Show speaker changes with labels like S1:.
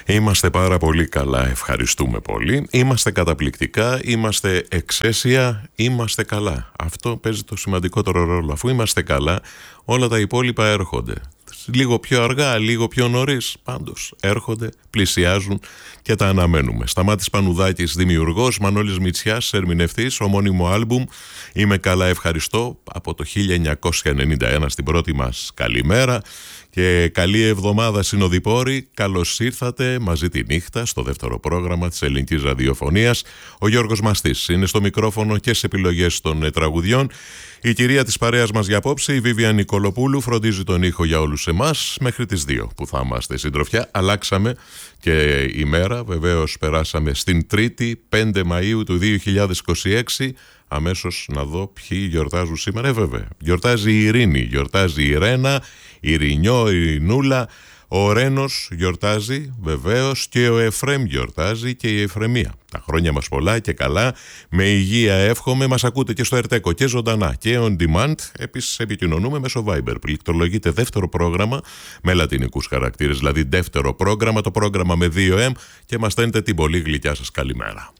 S1: Είμαστε πάρα πολύ καλά, ευχαριστούμε πολύ. Είμαστε καταπληκτικά, είμαστε εξαίσια, είμαστε καλά. Αυτό παίζει το σημαντικότερο ρόλο. Αφού είμαστε καλά, όλα τα υπόλοιπα έρχονται. Λίγο πιο αργά, λίγο πιο νωρίς, πάντως έρχονται, πλησιάζουν και τα αναμένουμε. Σταμάτης Πανουδάκης, δημιουργός, Μανώλης Μητσιάς, ερμηνευτής, ομώνυμο άλμπουμ «Είμαι καλά, ευχαριστώ» από το 1991 στην πρώτη μας καλημέρα. Και καλή εβδομάδα συνοδοιπόροι, καλώς ήρθατε μαζί τη νύχτα στο δεύτερο πρόγραμμα της ελληνικής ραδιοφωνίας. Ο Γιώργος Μαστής είναι στο μικρόφωνο και σε επιλογές των τραγουδιών. Η κυρία της παρέας μας για απόψε, η Βίβια Νικολοπούλου, φροντίζει τον ήχο για όλους εμάς μέχρι τις 2 που θα είμαστε συντροφιά. Αλλάξαμε και ημέρα, βεβαίως περάσαμε στην Τρίτη, 5 Μαΐου του 2026. Αμέσως να δω ποιοι γιορτάζουν σήμερα. Βέβαια, γιορτάζει η Ειρήνη, γιορτάζει η Ρένα, η Ειρηνιό, η Ειρηνούλα, ο Ρένος γιορτάζει βεβαίως και ο Εφρέμ γιορτάζει και η Εφρεμία. Τα χρόνια μας πολλά και καλά, με υγεία εύχομαι. Μας ακούτε και στο Ερτέκο και ζωντανά και on demand. Επίσης επικοινωνούμε μέσω Viber. Πληκτρολογείτε δεύτερο πρόγραμμα με λατινικούς χαρακτήρες, δηλαδή δεύτερο πρόγραμμα, το πρόγραμμα με 2M, και μας στέλνετε την πολύ γλυκιά σας καλημέρα.